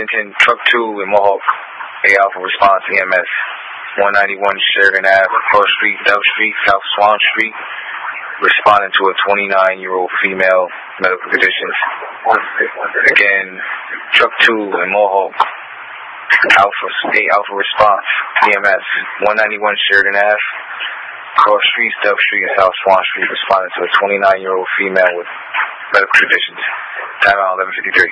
1010, truck 2 in Mohawk, A Alpha response, EMS, 191 Sheridan Ave, Cross Street, Dove Street, South Swan Street, responding to a 29-year-old female, medical conditions. Again, truck 2 in Mohawk, A Alpha response, EMS, 191 Sheridan Ave, Cross Street, Dove Street, and South Swan Street, responding to a 29-year-old female with medical conditions. Time out 11:53.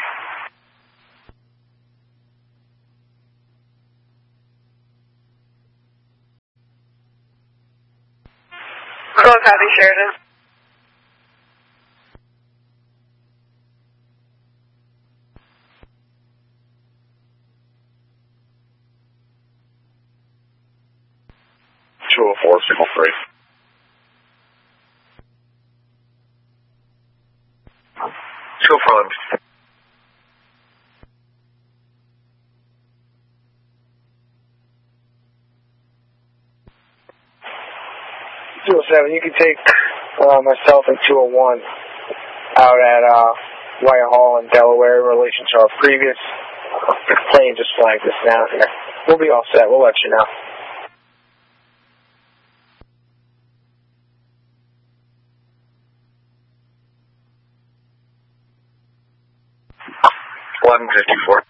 Go copy, Sheridan. Signal 3. 204. You can take myself and 201 out at Wyatt Hall in Delaware in relation to our previous plane just flagged us down here. We'll be all set. We'll let you know. $11.54.